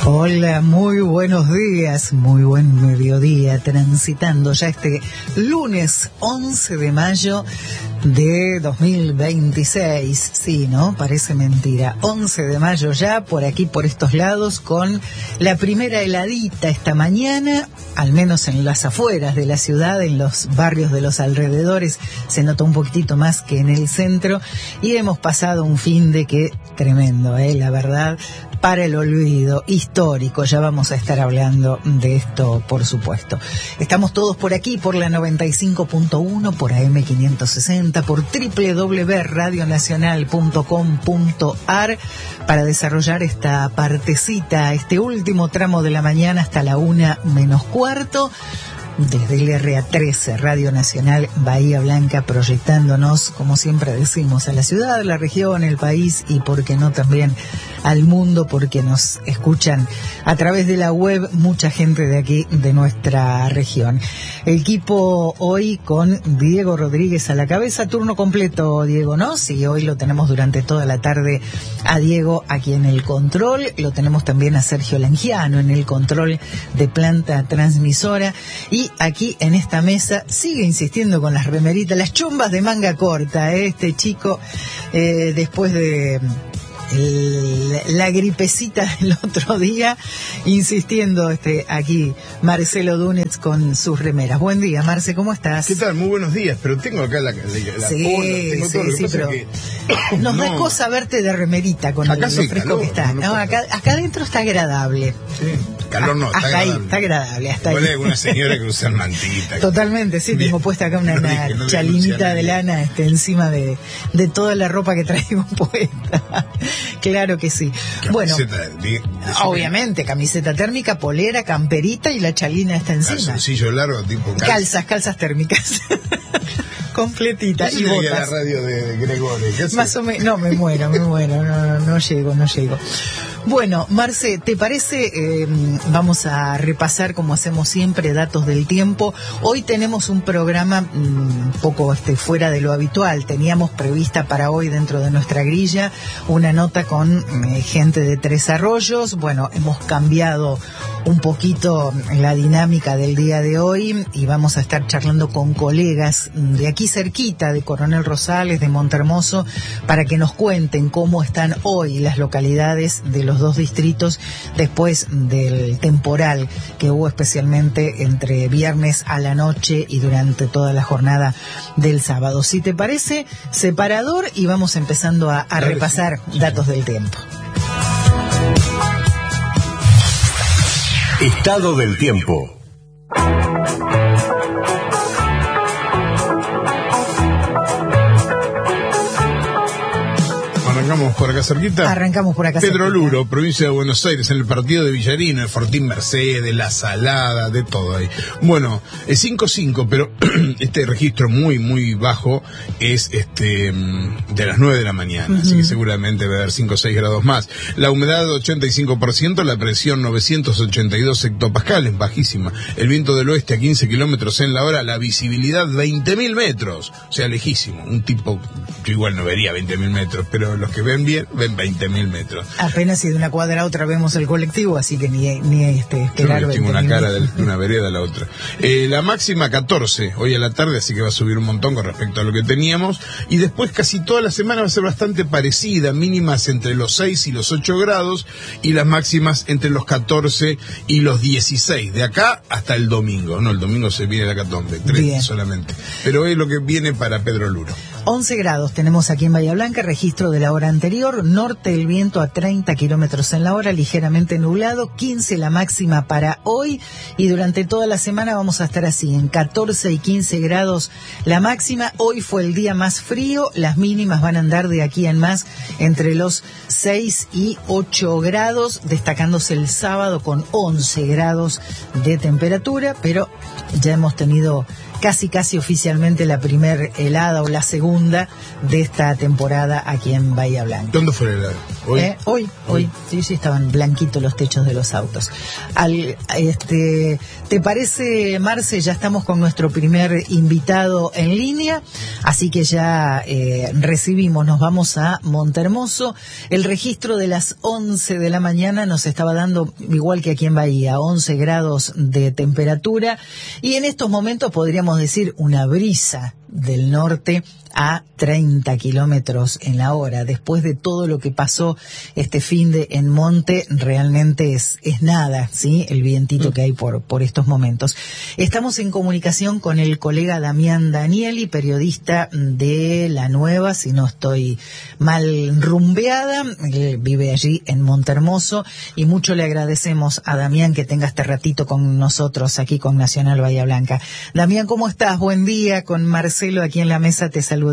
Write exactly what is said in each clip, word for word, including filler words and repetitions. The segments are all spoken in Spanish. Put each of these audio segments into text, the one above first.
Hola, muy buenos días, muy buen mediodía, transitando ya este lunes once de mayo de dos mil veintiséis, sí, ¿no? Parece mentira, once de mayo ya, por aquí, por estos lados, con la primera heladita esta mañana, al menos en las afueras de la ciudad, en los barrios de los alrededores, se nota un poquitito más que en el centro, y hemos pasado un fin de que tremendo, ¿eh? La verdad, para el olvido, histórico, ya vamos a estar hablando de esto, por supuesto. Estamos todos por aquí, por la noventa y cinco punto uno, por A M quinientos sesenta, por doble u doble u doble u punto radio nacional punto com punto a r, para desarrollar esta partecita, este último tramo de la mañana hasta la una menos cuarto. Desde el R A trece, Radio Nacional Bahía Blanca, proyectándonos, como siempre decimos, a la ciudad, la región, el país y, por qué no, también al mundo, porque nos escuchan a través de la web mucha gente de aquí, de nuestra región. El equipo hoy con Diego Rodríguez a la cabeza, turno completo, Diego, ¿no? Sí, hoy lo tenemos durante toda la tarde a Diego aquí en el control, lo tenemos también a Sergio Langiano en el control de planta transmisora, y aquí en esta mesa sigue insistiendo con las remeritas, las chumbas de manga corta, ¿eh? Este chico, eh, después de el, la gripecita del otro día, insistiendo este aquí Marcelo Dúnez con sus remeras. Buen día, Marce, ¿cómo estás? ¿Qué tal? Muy buenos días, pero tengo acá la, la, la sí, cola, tengo sí, todo lo que sí, pasa pero que nos no. da cosa verte de remerita con acá el, sí, lo fresco calor, que está. no, No, no acá, acá adentro está agradable. Sí, calor no, está hasta agradable. ahí, está agradable, hasta Igual ahí. hay alguna señora que usa mantita. Totalmente, sí, Bien. tengo puesta acá una, No una dije, no chalinita de denunciar a lana este, encima de, de toda la ropa que traigo puesta. Claro que sí. Camiseta, Bueno, de, de, obviamente, camiseta térmica, polera, camperita y la chalina está encima. calzoncillo largo, tipo calza. Calzas, calzas térmicas. Completita. Eso Y tenía botas. la radio de, de Gregorio. ¿Qué hace? Más o menos, no, me muero, me muero, no, no, no llego, no llego. Bueno, Marce, ¿te parece? Eh, vamos a repasar, como hacemos siempre, datos del tiempo. Hoy tenemos un programa un poco este, fuera de lo habitual. Teníamos prevista para hoy, dentro de nuestra grilla, una nota con eh, gente de Tres Arroyos. Bueno, hemos cambiado un poquito la dinámica del día de hoy y vamos a estar charlando con colegas de aquí cerquita, de Coronel Rosales, de Montermoso, para que nos cuenten cómo están hoy las localidades de los dos distritos después del temporal que hubo, especialmente entre viernes a la noche y durante toda la jornada del sábado. Si te parece, separador, y vamos empezando a, a repasar datos del tiempo. Estado del tiempo. Arrancamos por acá cerquita. Arrancamos por acá Pedro cerquita. Luro, provincia de Buenos Aires, en el partido de Villarino, el Fortín Mercedes, La Salada, de todo ahí. Bueno, es cinco cinco, pero este registro muy, muy bajo es este de las nueve de la mañana, uh-huh. Así que seguramente va a haber cinco o seis grados más. La humedad ochenta y cinco por ciento, la presión novecientos ochenta y dos hectopascales, bajísima. El viento del oeste a quince kilómetros en la hora, la visibilidad veinte mil metros, o sea, lejísimo. Un tipo, yo igual no vería veinte mil metros, pero los que ven bien, ven veinte mil metros. Apenas si de una cuadra a otra vemos el colectivo, así que ni, ni este, esperar. Yo tengo una cara de una vereda a la otra. Eh, la máxima catorce, hoy a la tarde, así que va a subir un montón con respecto a lo que teníamos. Y después casi toda la semana va a ser bastante parecida, mínimas entre los seis y los ocho grados, y las máximas entre los catorce y los dieciséis. De acá hasta el domingo, no, el domingo se viene la catombe, tres solamente. Pero hoy es lo que viene para Pedro Luro. once grados tenemos aquí en Bahía Blanca, registro de la hora anterior, norte el viento a treinta kilómetros en la hora, ligeramente nublado, quince la máxima para hoy, y durante toda la semana vamos a estar así, en catorce y quince grados la máxima. Hoy fue el día más frío, las mínimas van a andar de aquí en más entre los seis y ocho grados, destacándose el sábado con once grados de temperatura, pero ya hemos tenido casi casi oficialmente la primer helada o la segunda de esta temporada aquí en Bahía Blanca. ¿Dónde fue la helada? ¿Hoy? Eh, hoy, hoy, hoy, sí, sí, estaban blanquitos los techos de los autos. Al, este, ¿te parece, Marce? Ya estamos con nuestro primer invitado en línea, así que ya eh, recibimos, nos vamos a Montehermoso. El registro de las once de la mañana nos estaba dando, igual que aquí en Bahía, once grados de temperatura, y en estos momentos podríamos decir una brisa del norte a treinta kilómetros en la hora. Después de todo lo que pasó este fin de en Monte, realmente es, es nada, ¿sí? El vientito que hay por, por estos momentos. Estamos en comunicación con el colega Damián Danieli, periodista de La Nueva, si no estoy mal rumbeada. Él vive allí en Montehermoso y mucho le agradecemos a Damián que tenga este ratito con nosotros aquí con Nacional Bahía Blanca. Damián, ¿cómo estás? Buen día. Con Marcelo aquí en la mesa te saludamos.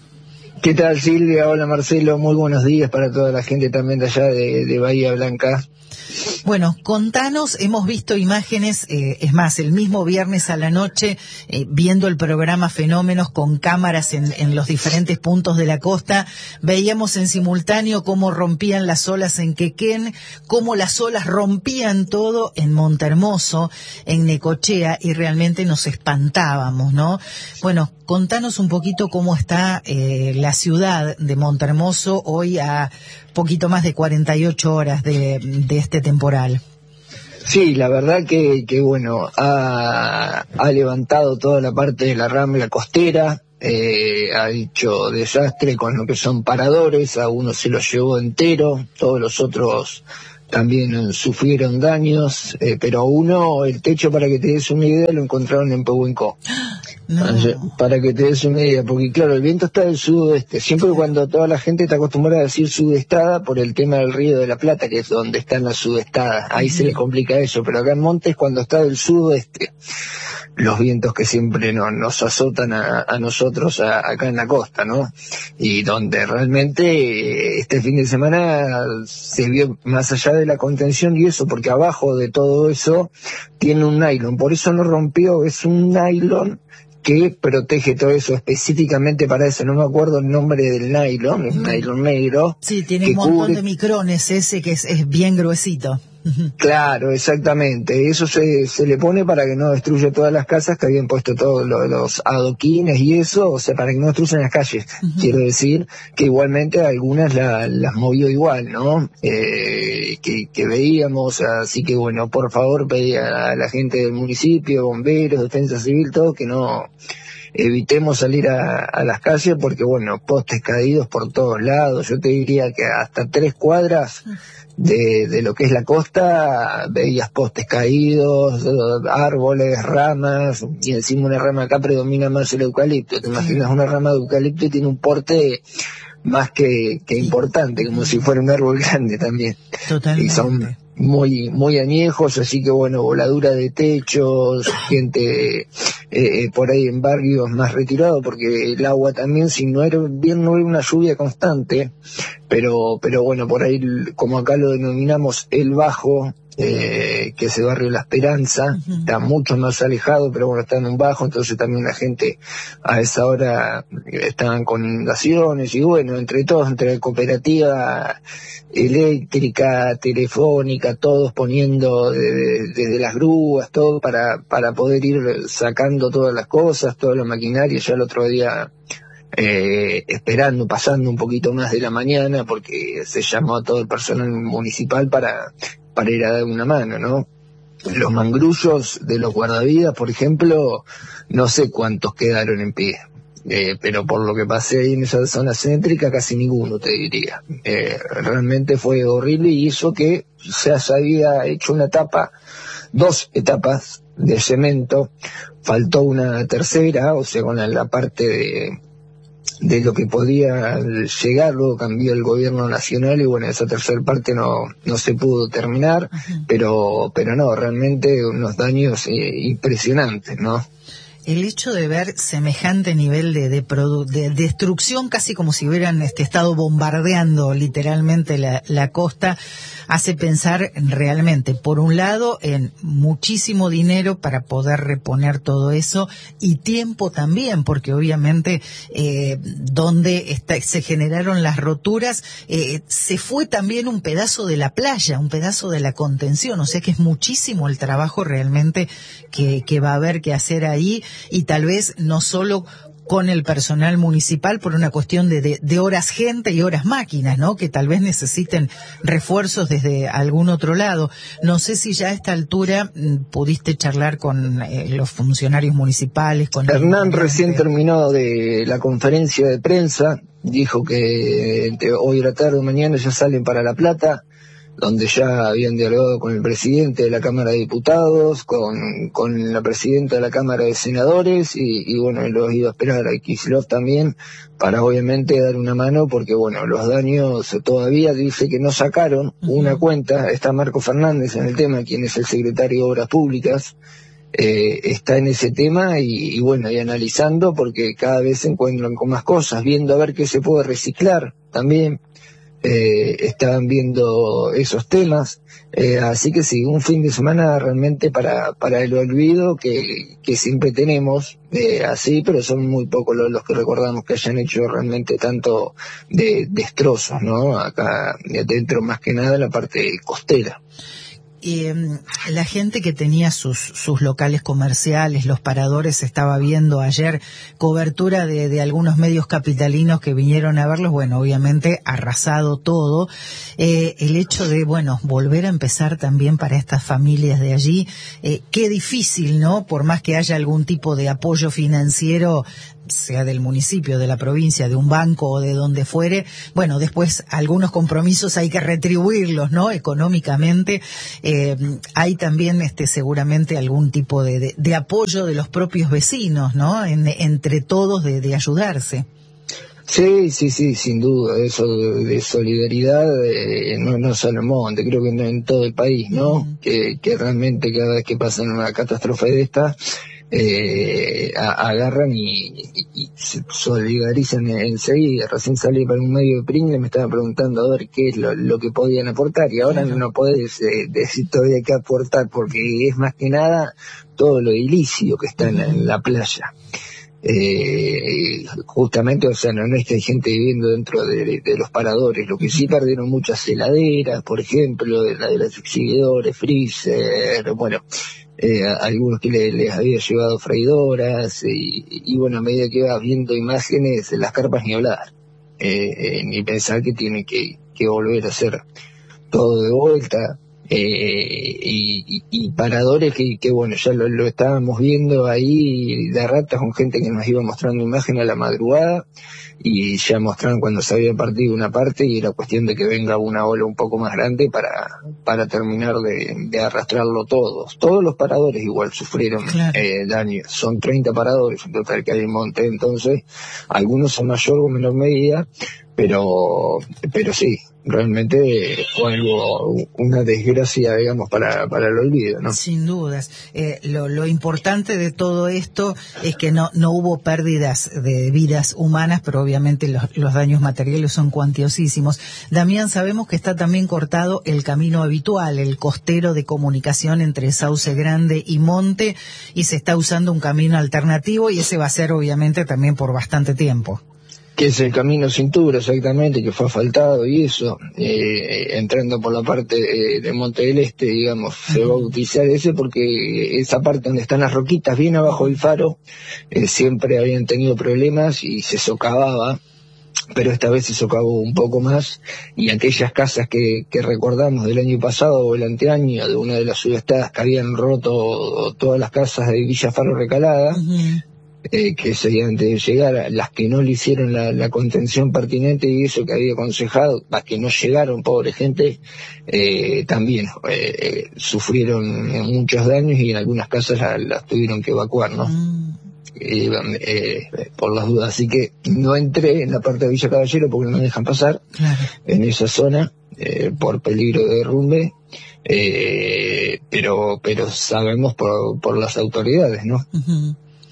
¿Qué tal, Silvia? Hola, Marcelo. Muy buenos días para toda la gente también de allá de, de Bahía Blanca. Bueno, contanos, hemos visto imágenes, eh, es más, el mismo viernes a la noche, eh, viendo el programa Fenómenos con cámaras en, en los diferentes puntos de la costa, veíamos en simultáneo cómo rompían las olas en Quequén, cómo las olas rompían todo en Montehermoso, en Necochea, y realmente nos espantábamos, ¿no? Bueno, contanos un poquito cómo está eh, la ciudad de Montehermoso hoy a poquito más de cuarenta y ocho horas de, de este temporal. Sí, la verdad que, que bueno, ha, ha levantado toda la parte de la rambla costera, eh, ha hecho desastre con lo que son paradores, a uno se lo llevó entero, todos los otros también sufrieron daños, eh, pero a uno, el techo, para que te des una idea, lo encontraron en Pehuenco. No. Para que te des una idea, porque claro, el viento está del sudoeste, siempre cuando toda la gente está acostumbrada a decir sudestada por el tema del Río de la Plata, que es donde están las sudestadas, ahí uh-huh. se le complica eso, pero acá en Montes, cuando está del sudoeste, los vientos que siempre no, nos azotan a, a nosotros a, acá en la costa, ¿no? Y donde realmente este fin de semana se vio más allá de la contención y eso, porque abajo de todo eso tiene un nylon, por eso no rompió, es un nylon que protege todo eso específicamente para eso. No me acuerdo el nombre del nylon, es un nylon negro. Sí, tiene un montón cubre... de micrones ese que es, es bien gruesito. Claro, exactamente. Eso se, se le pone para que no destruya todas las casas, que habían puesto todos lo, los adoquines y eso, o sea, para que no destruyan las calles. Uh-huh. Quiero decir que igualmente algunas la, las movió igual, ¿no? Eh, que, que veíamos, así que bueno, por favor pedía a la gente del municipio, bomberos, defensa civil, todo, que no evitemos salir a, a las calles porque bueno, postes caídos por todos lados. Yo te diría que hasta tres cuadras de, de lo que es la costa veías postes caídos, árboles, ramas, y encima una rama acá predomina más el eucalipto. Te imaginas una rama de eucalipto y tiene un porte más que, que importante, como si fuera un árbol grande también. Totalmente. Y son muy muy añejos, así que bueno, voladura de techos, gente eh, por ahí en barrios más retirados, porque el agua también, si no era bien, no era una lluvia constante, pero pero bueno, por ahí, como acá lo denominamos el Bajo, eh, que es el barrio La Esperanza, uh-huh. está mucho más alejado, pero bueno, está en un bajo, entonces también la gente a esa hora estaban con inundaciones, y bueno, entre todos, entre la cooperativa eléctrica, telefónica, todos poniendo desde de, de las grúas, todo para, para poder ir sacando todas las cosas, toda la maquinaria. Ya el otro día eh, esperando, pasando un poquito más de la mañana, porque se llamó a todo el personal municipal para, para ir a dar una mano, ¿no? Los mangrullos de los guardavidas, por ejemplo, no sé cuántos quedaron en pie. Eh, pero por lo que pasé ahí en esa zona céntrica, casi ninguno, te diría. Eh, realmente fue horrible, y hizo que se había hecho una etapa, dos etapas de cemento, faltó una tercera, o sea, con la, la parte de, de lo que podía llegar, luego cambió el gobierno nacional, y bueno, esa tercera parte no, no se pudo terminar, uh-huh. pero, pero no, realmente unos daños eh, impresionantes, ¿no? el hecho de ver semejante nivel de, de, produ- de destrucción, casi como si hubieran este, estado bombardeando literalmente la, la costa, hace pensar realmente, por un lado, en muchísimo dinero para poder reponer todo eso, y tiempo también, porque obviamente eh, donde está, se generaron las roturas, eh, se fue también un pedazo de la playa, un pedazo de la contención, o sea que es muchísimo el trabajo realmente que, que va a haber que hacer ahí, y tal vez no solo con el personal municipal por una cuestión de, de, de horas gente y horas máquinas, ¿no? Que tal vez necesiten refuerzos desde algún otro lado. No sé si ya a esta altura m, pudiste charlar con eh, los funcionarios municipales. Con Hernán recién terminó de la conferencia de prensa, dijo que eh, hoy a la tarde o mañana ya salen para La Plata, donde ya habían dialogado con el presidente de la Cámara de Diputados, con, con la presidenta de la Cámara de Senadores, y, y bueno, los iba a esperar a Kicillof también, para obviamente dar una mano, porque bueno, los daños todavía dice que no sacaron uh-huh. una cuenta, está Marco Fernández en el tema, quien es el secretario de Obras Públicas, eh, está en ese tema, y, y bueno, y analizando, porque cada vez se encuentran con más cosas, viendo a ver qué se puede reciclar también. Eh, estaban viendo esos temas, eh, así que sí, un fin de semana realmente para para el olvido que, que siempre tenemos, eh, así, pero son muy pocos los, los que recordamos que hayan hecho realmente tanto de destrozos, ¿no? Acá dentro, más que nada, la parte costera. Eh, la gente que tenía sus sus locales comerciales, los paradores, estaba viendo ayer cobertura de, de algunos medios capitalinos que vinieron a verlos, bueno, obviamente arrasado todo. Eh, el hecho de, bueno, volver a empezar también para estas familias de allí, eh, qué difícil, ¿no? Por más que haya algún tipo de apoyo financiero, sea del municipio, de la provincia, de un banco o de donde fuere, bueno, después algunos compromisos hay que retribuirlos, ¿no? Económicamente, eh, hay también este seguramente algún tipo de, de, de apoyo de los propios vecinos, ¿no? En, entre todos de, de ayudarse. Sí, sí, sí, sin duda, eso de, de solidaridad, eh, no, no solo en Monte, creo que en, en todo el país, ¿no? Mm. Que, que realmente cada vez que pasa una catástrofe de esta, eh, a, agarran y, y, y se solidarizan enseguida. Recién salí para un medio de Pringle y me estaba preguntando a ver qué es lo, lo que podían aportar, y ahora no podés eh, decir todavía qué aportar, porque es más que nada todo lo edilicio que está en, en la playa. Eh, justamente, o sea, no, no es que hay gente viviendo dentro de, de, de los paradores, lo que sí perdieron muchas heladeras, por ejemplo, de la de los exhibidores, freezer, bueno, eh, a, a algunos que le, les había llevado freidoras, y, y bueno, a medida que vas viendo imágenes, las carpas ni hablar, eh, eh, ni pensar que tiene que, que volver a hacer todo de vuelta. Eh, y, y, y paradores que, que bueno, ya lo, lo estábamos viendo ahí de ratas, con gente que nos iba mostrando imágenes a la madrugada, y ya mostraron cuando se había partido una parte, y era cuestión de que venga una ola un poco más grande para para terminar de, de arrastrarlo todos. Todos los paradores igual sufrieron claro. eh, daños, son treinta paradores en total que hay en Monte, entonces algunos en mayor o menor medida, pero pero sí, realmente fue algo, una desgracia, digamos, para para el olvido, ¿no? Sin dudas. Eh, lo, lo importante de todo esto es que no no hubo pérdidas de vidas humanas, pero obviamente los, los daños materiales son cuantiosísimos. Damián, sabemos que está también cortado el camino habitual, el costero de comunicación entre Sauce Grande y Monte, y se está usando un camino alternativo, y ese va a ser obviamente también por bastante tiempo. Que es el camino Cintura, exactamente, que fue asfaltado y eso, eh, entrando por la parte eh, de Monte del Este, digamos, uh-huh. se va a utilizar ese, porque esa parte donde están las roquitas, bien abajo del faro, eh, siempre habían tenido problemas y se socavaba, pero esta vez se socavó un poco más, y aquellas casas que, que recordamos del año pasado o el anteaño, de una de las subestadas que habían roto todas las casas de Villa Faro Recalada, uh-huh. Eh, que serían antes de llegar, las que no le hicieron la, la contención pertinente y eso que había aconsejado, las que no llegaron, pobre gente, eh, también eh, eh, sufrieron muchos daños, y en algunas casas las la tuvieron que evacuar, ¿no? Mm. Eh, eh, por las dudas, así que no entré en la parte de Villa Caballero porque no me dejan pasar, claro. en esa zona, eh, por peligro de derrumbe, eh, pero pero sabemos por, por las autoridades, ¿no? Uh-huh.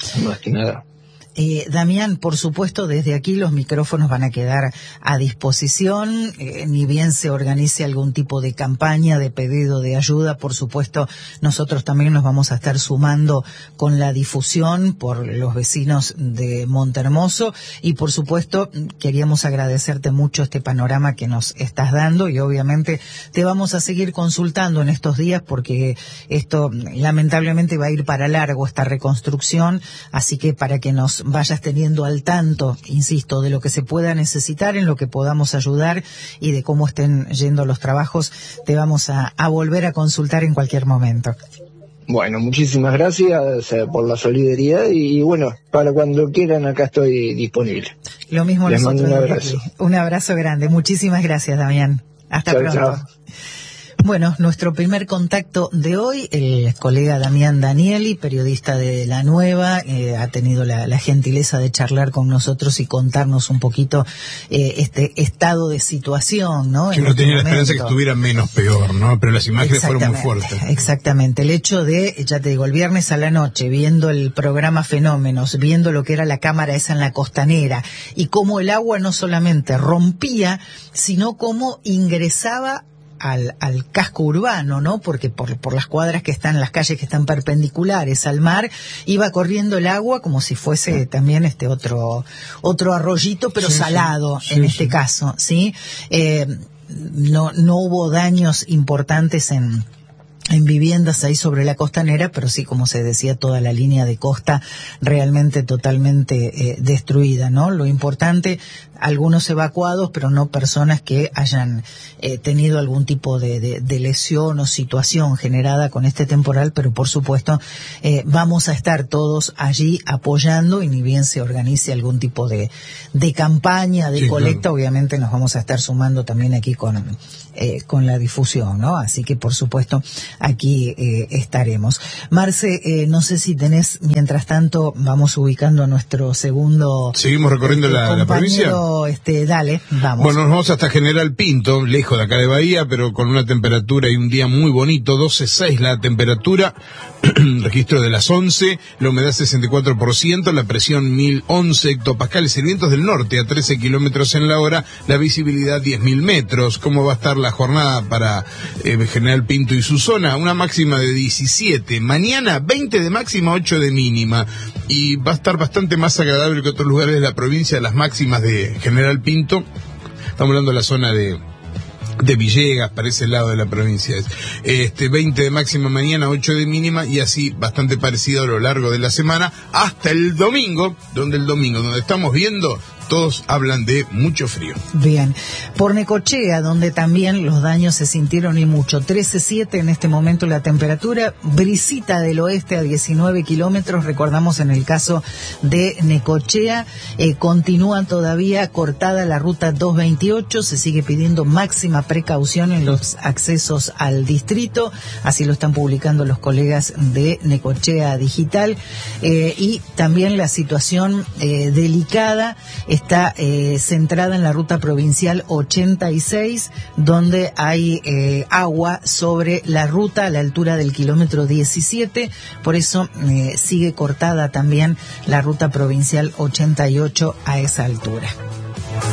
más que nada. Eh, Damián, por supuesto, desde aquí los micrófonos van a quedar a disposición, eh, ni bien se organice algún tipo de campaña, de pedido de ayuda, por supuesto, nosotros también nos vamos a estar sumando con la difusión por los vecinos de Montehermoso y, por supuesto, queríamos agradecerte mucho este panorama que nos estás dando y, obviamente, te vamos a seguir consultando en estos días porque esto, lamentablemente, va a ir para largo, esta reconstrucción, así que para que nos vayas teniendo al tanto, insisto, de lo que se pueda necesitar, en lo que podamos ayudar y de cómo estén yendo los trabajos, te vamos a, a volver a consultar en cualquier momento. Bueno, muchísimas gracias eh, por la solidaridad y bueno, para cuando quieran acá estoy disponible. Lo mismo Les nosotros. mando un abrazo. Un abrazo grande. Muchísimas gracias, Damián. Hasta chau, pronto. Chau. Bueno, nuestro primer contacto de hoy, el colega Damián Danieli, periodista de La Nueva, eh, ha tenido la, la gentileza de charlar con nosotros y contarnos un poquito eh, este estado de situación, ¿no? Que uno tenía la esperanza que estuviera menos peor, ¿no? Pero las imágenes fueron muy fuertes. Exactamente. El hecho de, ya te digo, el viernes a la noche, viendo el programa Fenómenos, viendo lo que era la cámara esa en la costanera, y cómo el agua no solamente rompía, sino cómo ingresaba Al, al casco urbano, ¿no? Porque por, por las cuadras que están, las calles que están perpendiculares al mar, iba corriendo el agua como si fuese también este otro otro arroyito, pero sí, salado, sí, en sí, este sí. caso, ¿sí? Eh, no, no hubo daños importantes en en viviendas ahí sobre la costanera, pero sí, como se decía, toda la línea de costa realmente totalmente eh, destruida, ¿no? Lo importante, algunos evacuados, pero no personas que hayan eh, tenido algún tipo de, de, de lesión o situación generada con este temporal, pero por supuesto eh, vamos a estar todos allí apoyando y ni bien se organice algún tipo de, de campaña, de sí, colecta, claro. Obviamente nos vamos a estar sumando también aquí con, eh, con la difusión, ¿no? Así que por supuesto aquí eh, estaremos. Marce, eh, no sé si tenés, mientras tanto, vamos ubicando a nuestro segundo... Seguimos recorriendo este, la, la provincia. Este, dale, vamos. Bueno, nos vamos hasta General Pinto, lejos de acá de Bahía, pero con una temperatura y un día muy bonito, doce punto seis la temperatura, registro de las once, la humedad sesenta y cuatro por ciento, la presión mil once hectopascales, el viento es del norte a trece kilómetros en la hora, la visibilidad diez mil metros. ¿Cómo va a estar la jornada para eh, General Pinto y su zona? Una máxima de diecisiete, mañana veinte de máxima, ocho de mínima, y va a estar bastante más agradable que otros lugares de la provincia, las máximas de General Pinto. Estamos hablando de la zona de de Villegas, para ese lado de la provincia. Este, veinte de máxima mañana, ocho de mínima, y así bastante parecido a lo largo de la semana, hasta el domingo, donde el domingo, donde estamos viendo, todos hablan de mucho frío. Bien. Por Necochea, donde también los daños se sintieron y mucho. trece punto siete en este momento la temperatura. Brisita del oeste a diecinueve kilómetros. Recordamos en el caso de Necochea. Eh, continúa todavía cortada la ruta doscientos veintiocho. Se sigue pidiendo máxima precaución en los accesos al distrito. Así lo están publicando los colegas de Necochea Digital. Eh, y también la situación eh, delicada está eh, centrada en la ruta provincial ochenta y seis, donde hay eh, agua sobre la ruta a la altura del kilómetro diecisiete, por eso eh, sigue cortada también la ruta provincial ochenta y ocho a esa altura.